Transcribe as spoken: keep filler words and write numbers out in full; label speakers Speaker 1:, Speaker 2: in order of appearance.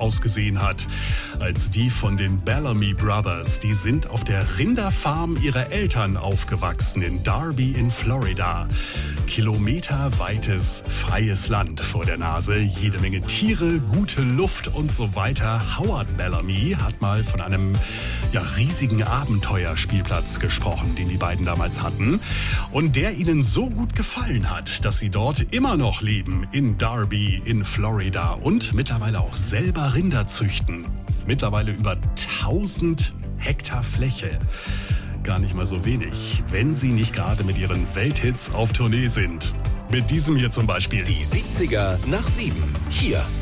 Speaker 1: ausgesehen hat als die von den Bellamy Brothers. Die sind auf der Rinderfarm ihrer Eltern aufgewachsen in Darby in Florida. Kilometerweites, freies Land vor der Nase, jede Menge Tiere, gute Luft und so weiter. Howard Bellamy hat mal von einem ja, riesigen Abenteuerspielplatz gesprochen, den die beiden damals hatten. Und der ihnen so gut gefallen hat, dass sie dort immer noch leben, in Darby in Florida und mittlerweile auch selber Rinder züchten. Mittlerweile über tausend Hektar Fläche. Gar nicht mal so wenig, wenn sie nicht gerade mit ihren Welthits auf Tournee sind. Mit diesem hier zum Beispiel.
Speaker 2: Die siebziger nach sieben. Hier